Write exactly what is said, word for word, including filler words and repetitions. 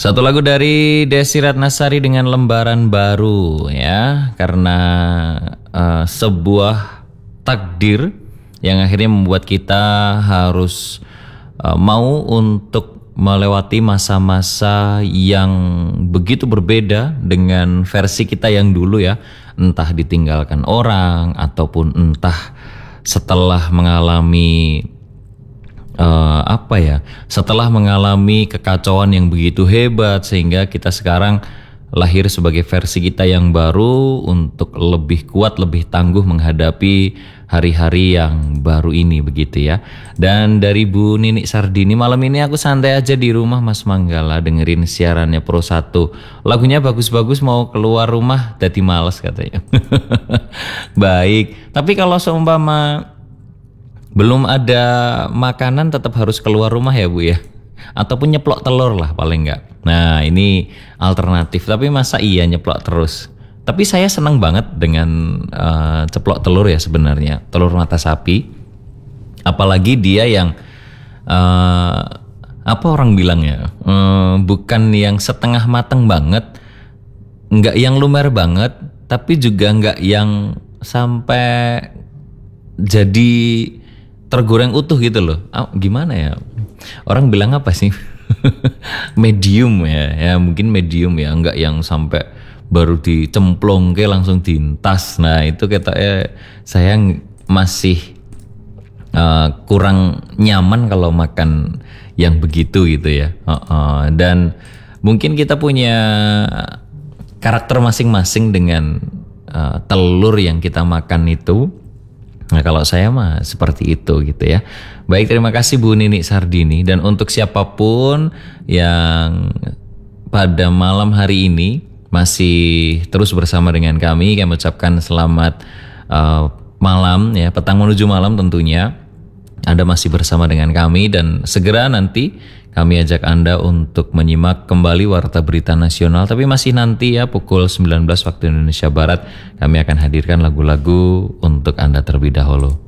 Satu lagu dari Desi Ratnasari dengan Lembaran Baru ya, karena uh, sebuah takdir yang akhirnya membuat kita harus uh, mau untuk melewati masa-masa yang begitu berbeda dengan versi kita yang dulu ya, entah ditinggalkan orang ataupun entah setelah mengalami Uh, apa ya setelah mengalami kekacauan yang begitu hebat sehingga kita sekarang lahir sebagai versi kita yang baru untuk lebih kuat, lebih tangguh menghadapi hari-hari yang baru ini begitu ya. Dan dari Bu Nini Sardini, malam ini aku santai aja di rumah Mas Manggala dengerin siarannya Pro satu. Lagunya bagus-bagus, mau keluar rumah jadi males katanya. Baik, tapi kalau seumpama belum ada makanan tetap harus keluar rumah ya Bu ya, ataupun nyeplok telur lah paling enggak. Nah ini alternatif, tapi masa iya nyeplok terus. Tapi saya senang banget dengan uh, ceplok telur ya sebenarnya, telur mata sapi. Apalagi dia yang uh, apa orang bilangnya, uh, bukan yang setengah mateng banget, enggak yang lumer banget, tapi juga enggak yang sampai jadi tergoreng utuh gitu loh. Ah, gimana ya? Orang bilang apa sih? Medium ya, ya mungkin medium ya, enggak yang sampai baru dicemplong ke langsung diintas. Nah itu kita eh, saya masih uh, kurang nyaman kalau makan yang begitu gitu ya. Uh, uh, dan mungkin kita punya karakter masing-masing dengan uh, telur yang kita makan itu. Nah kalau saya mah seperti itu gitu ya. Baik, terima kasih Bu Nini Sardini. Dan untuk siapapun yang pada malam hari ini masih terus bersama dengan kami, kami ucapkan selamat uh, malam ya, petang menuju malam tentunya. Anda masih bersama dengan kami dan segera nanti kami ajak Anda untuk menyimak kembali Warta Berita Nasional. Tapi masih nanti ya pukul sembilan belas waktu Indonesia Barat kami akan hadirkan lagu-lagu untuk Anda terlebih dahulu.